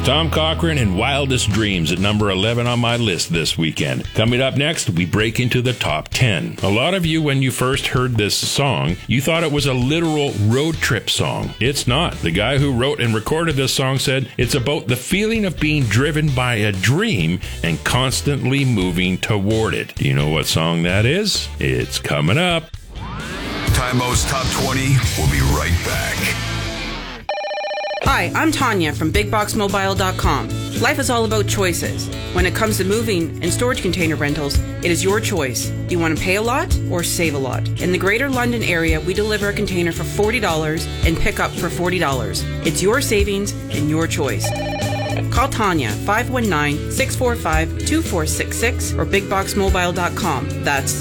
Tom Cochrane and Wildest Dreams at number 11 on my list this weekend. Coming up next, we break into the top 10. A lot of you, when you first heard this song, you thought it was a literal road trip song. It's not. The guy who wrote and recorded this song said it's about the feeling of being driven by a dream and constantly moving toward it. Do you know what song that is? It's coming up. Tymo's Top 20 will be right back. Hi, I'm Tanya from BigBoxMobile.com. Life is all about choices. When it comes to moving and storage container rentals, it is your choice. Do you want to pay a lot or save a lot? In the Greater London area, we deliver a container for $40 and pick up for $40. It's your savings and your choice. Call Tanya, 519-645-2466 or BigBoxMobile.com. That's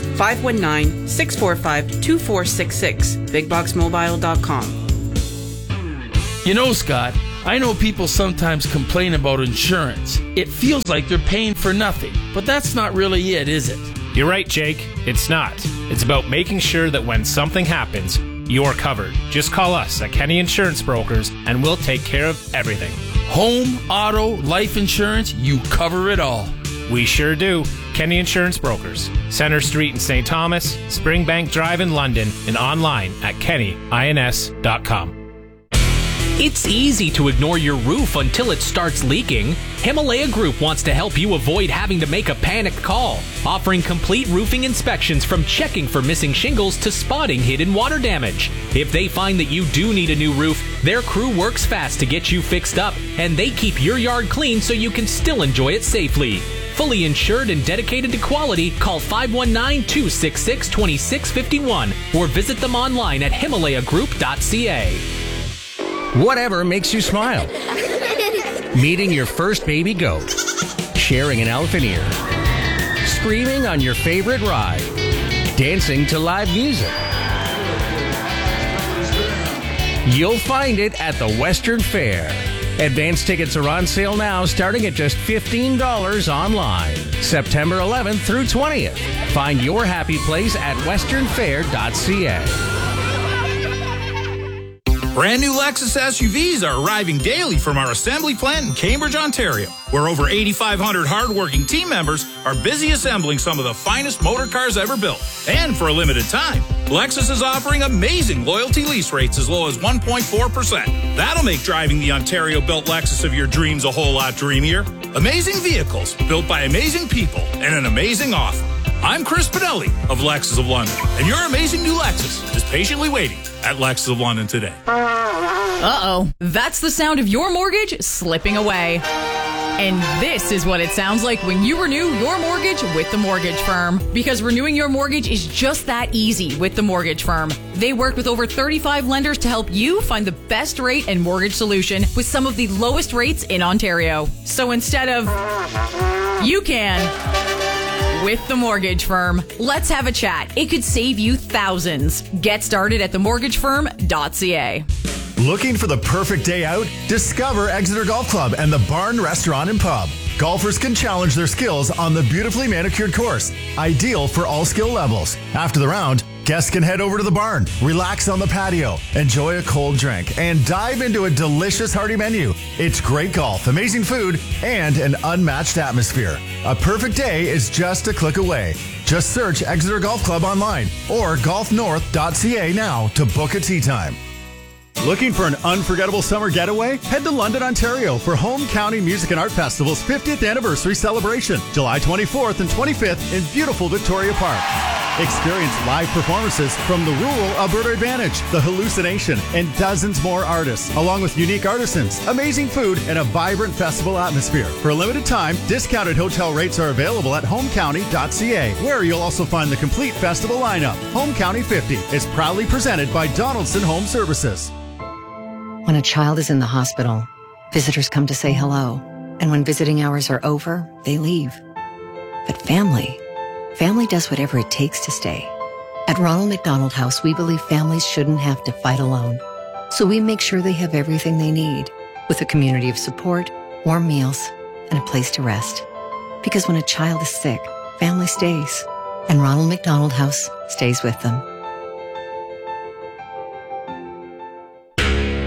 519-645-2466, BigBoxMobile.com. You know, Scott, I know people sometimes complain about insurance. It feels like they're paying for nothing, but that's not really it, is it? You're right, Jake. It's not. It's about making sure that when something happens, you're covered. Just call us at Kenny Insurance Brokers, and we'll take care of everything. Home, auto, life insurance, you cover it all. We sure do. Kenny Insurance Brokers. Center Street in St. Thomas, Springbank Drive in London, and online at kennyins.com. It's easy to ignore your roof until it starts leaking. Himalaya Group wants to help you avoid having to make a panicked call, offering complete roofing inspections from checking for missing shingles to spotting hidden water damage. If they find that you do need a new roof, their crew works fast to get you fixed up, and they keep your yard clean so you can still enjoy it safely. Fully insured and dedicated to quality, call 519-266-2651 or visit them online at himalayagroup.ca. Whatever makes you smile. Meeting your first baby goat. Sharing an elephant ear. Screaming on your favorite ride. Dancing to live music. You'll find it at the Western Fair. Advance tickets are on sale now, starting at just $15 online. September 11th through 20th. Find your happy place at westernfair.ca. Brand new Lexus SUVs are arriving daily from our assembly plant in Cambridge, Ontario, where over 8,500 hardworking team members are busy assembling some of the finest motor cars ever built. And for a limited time, Lexus is offering amazing loyalty lease rates as low as 1.4%. That'll make driving the Ontario-built Lexus of your dreams a whole lot dreamier. Amazing vehicles built by amazing people and an amazing offer. I'm Chris Pinelli of Lexus of London, and your amazing new Lexus is patiently waiting at Lexus of London today. Uh-oh. That's the sound of your mortgage slipping away. And this is what it sounds like when you renew your mortgage with the mortgage firm. Because renewing your mortgage is just that easy with the mortgage firm. They work with over 35 lenders to help you find the best rate and mortgage solution with some of the lowest rates in Ontario. So instead of you can with the mortgage firm. Let's have a chat. It could save you thousands. Get started at themortgagefirm.ca. Looking for the perfect day out? Discover Exeter Golf Club and the Barn Restaurant and Pub. Golfers can challenge their skills on the beautifully manicured course, ideal for all skill levels. After the round, guests can head over to the barn, relax on the patio, enjoy a cold drink, and dive into a delicious hearty menu. It's great golf, amazing food, and an unmatched atmosphere. A perfect day is just a click away. Just search Exeter Golf Club online or golfnorth.ca now to book a tee time. Looking for an unforgettable summer getaway? Head to London, Ontario for Home County Music and Art Festival's 50th anniversary celebration, July 24th and 25th in beautiful Victoria Park. Experience live performances from the Rural Alberta Advantage, The Hallucination, and dozens more artists, along with unique artisans, amazing food, and a vibrant festival atmosphere. For a limited time, discounted hotel rates are available at homecounty.ca, where you'll also find the complete festival lineup. Home County 50 is proudly presented by Donaldson Home Services. When a child is in the hospital, visitors come to say hello. And when visiting hours are over, they leave. But family does whatever it takes to stay. At Ronald McDonald House, we believe families shouldn't have to fight alone. So we make sure they have everything they need, with a community of support, warm meals, and a place to rest. Because when a child is sick, family stays. And Ronald McDonald House stays with them.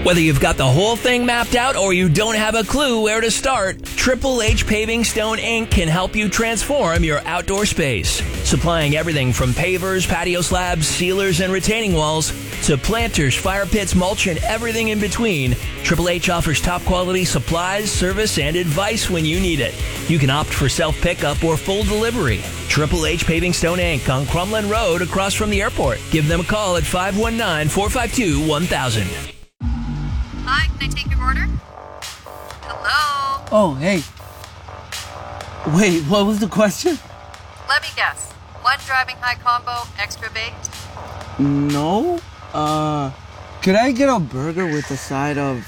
Whether you've got the whole thing mapped out or you don't have a clue where to start, Triple H Paving Stone Inc. can help you transform your outdoor space. Supplying everything from pavers, patio slabs, sealers, and retaining walls to planters, fire pits, mulch, and everything in between, Triple H offers top quality supplies, service, and advice when you need it. You can opt for self-pickup or full delivery. Triple H Paving Stone Inc. on Crumlin Road across from the airport. Give them a call at 519-452-1000. Hi, can I take your order? Hello? Oh, hey. Wait, what was the question? Let me guess. One driving high combo, extra baked? No. Could I get a burger with a side of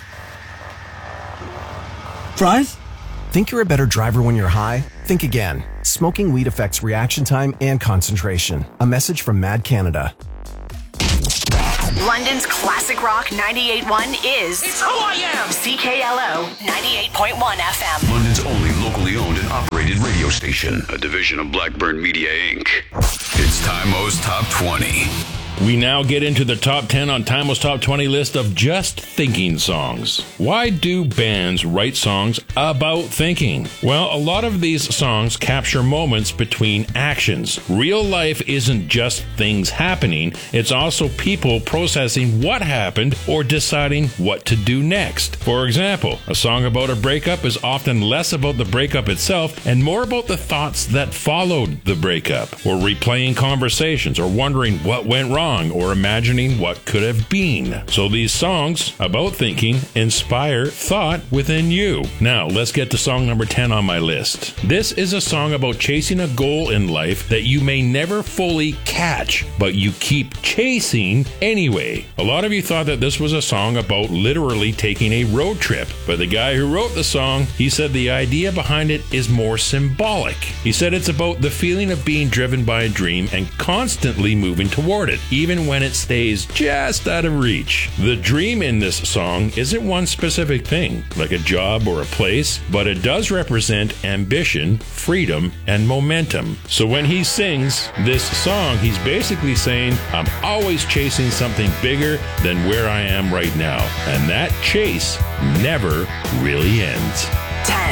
fries? Think you're a better driver when you're high? Think again. Smoking weed affects reaction time and concentration. A message from Mad Canada. London's classic rock 98.1 is... It's who I am! CKLO 98.1 FM. London's only locally owned and operated radio station. A division of Blackburn Media, Inc. It's Tymo's Top 20. We now get into the top 10 on Tymo's Top 20 list of just thinking songs. Why do bands write songs about thinking? Well, a lot of these songs capture moments between actions. Real life isn't just things happening, it's also people processing what happened or deciding what to do next. For example, a song about a breakup is often less about the breakup itself and more about the thoughts that followed the breakup, or replaying conversations, or wondering what went wrong, or imagining what could have been. So these songs about thinking inspire thought within you. Now, let's get to song number 10 on my list. This is a song about chasing a goal in life that you may never fully catch, but you keep chasing anyway. A lot of you thought that this was a song about literally taking a road trip, but the guy who wrote the song, he said the idea behind it is more symbolic. He said it's about the feeling of being driven by a dream and constantly moving toward it, even when it stays just out of reach. The dream in this song isn't one specific thing, like a job or a place, but it does represent ambition, freedom, and momentum. So when he sings this song, he's basically saying, I'm always chasing something bigger than where I am right now. And that chase never really ends. 10.